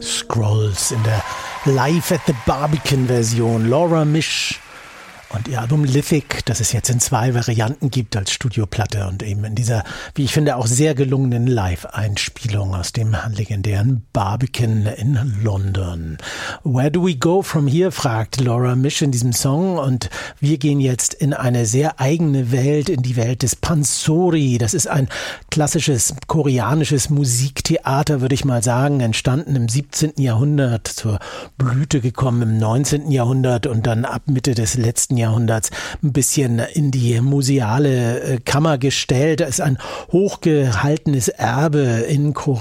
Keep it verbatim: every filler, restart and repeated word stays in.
Scrolls in der Live at the Barbican-Version. Laura Misch und ihr Album Lithic, das es jetzt in zwei Varianten gibt als Studioplatte und eben in dieser, wie ich finde, auch sehr gelungenen Live-Einspielung aus dem legendären Barbican in London. Where do we go from here, fragt Laura Misch in diesem Song, und wir gehen jetzt in eine sehr eigene Welt, in die Welt des Pansori. Das ist ein klassisches koreanisches Musiktheater, würde ich mal sagen, entstanden im siebzehnten Jahrhundert, zur Blüte gekommen im neunzehnten Jahrhundert und dann ab Mitte des letzten Jahrhunderts ein bisschen in die museale Kammer gestellt. Das ist ein hochgehaltenes Erbe in Korea.